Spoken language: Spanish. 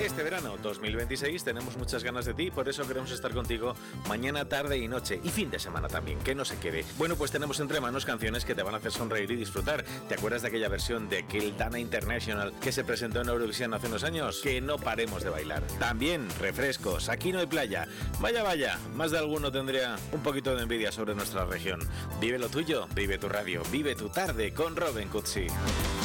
Este verano 2026 tenemos muchas ganas de ti, por eso queremos estar contigo mañana, tarde y noche, y fin de semana también, que no se quede. Bueno, pues tenemos entre manos canciones que te van a hacer sonreír y disfrutar. ¿Te acuerdas de aquella versión de Kildana International que se presentó en Eurovisión hace unos años? Que no paremos de bailar. También refrescos, aquí no hay playa. Vaya, más de alguno tendría un poquito de envidia sobre nuestra región. Vive lo tuyo, vive tu radio, vive tu tarde con Robin Cutsi.